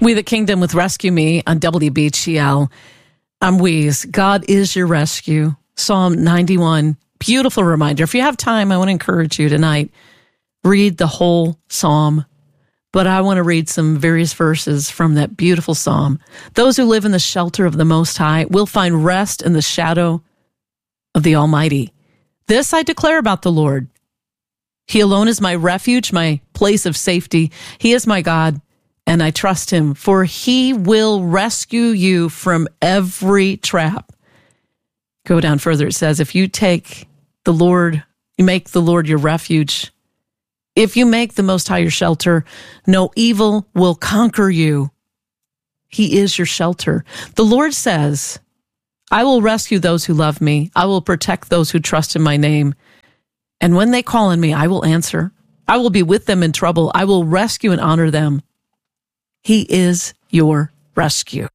We the Kingdom with Rescue Me on WBGL. I'm Weeze. God is your rescue. Psalm 91. Beautiful reminder. If you have time, I want to encourage you tonight, read the whole psalm. But I want to read some various verses from that beautiful psalm. Those who live in the shelter of the Most High will find rest in the shadow of the Almighty. This I declare about the Lord. He alone is my refuge, my place of safety. He is my God, and I trust him, for he will rescue you from every trap. Go down further. It says, if you take the Lord, you make the Lord your refuge. If you make the Most High your shelter, no evil will conquer you. He is your shelter. The Lord says, I will rescue those who love me. I will protect those who trust in my name. And when they call on me, I will answer. I will be with them in trouble. I will rescue and honor them. He is your rescue.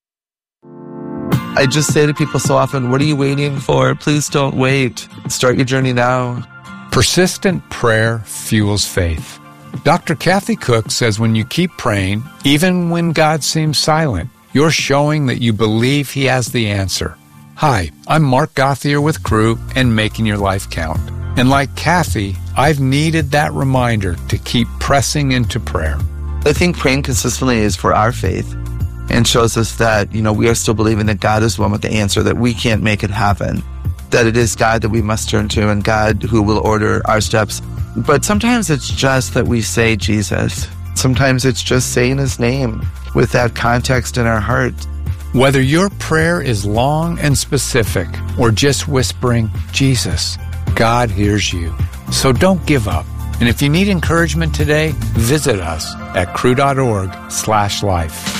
I just say to people so often, what are you waiting for? Please don't wait. Start your journey now. Persistent prayer fuels faith. Dr. Kathy Cook says when you keep praying, even when God seems silent, you're showing that you believe he has the answer. Hi, I'm Mark Gothier with Crew and Making Your Life Count. And like Kathy, I've needed that reminder to keep pressing into prayer. I think praying consistently is for our faith and shows us that, we are still believing that God is the one with the answer, that we can't make it happen, that it is God that we must turn to and God who will order our steps. But sometimes it's just that we say Jesus. Sometimes it's just saying his name with that context in our heart. Whether your prayer is long and specific or just whispering, Jesus, God hears you. So don't give up. And if you need encouragement today, visit us at crew.org/life.